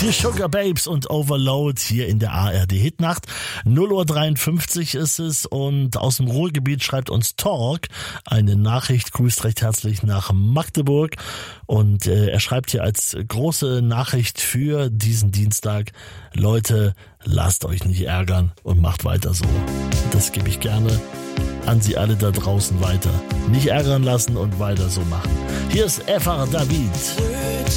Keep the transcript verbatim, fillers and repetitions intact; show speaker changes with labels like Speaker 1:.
Speaker 1: Die Sugar Babes und Overload hier in der A R D Hitnacht. null Uhr dreiundfünfzig ist es und aus dem Ruhrgebiet schreibt uns Tork eine Nachricht, grüßt recht herzlich nach Magdeburg und äh, er schreibt hier als große Nachricht für diesen Dienstag: Leute, lasst euch nicht ärgern und macht weiter so. Das gebe ich gerne an Sie alle da draußen weiter. Nicht ärgern lassen und weiter so machen. Hier ist F R David.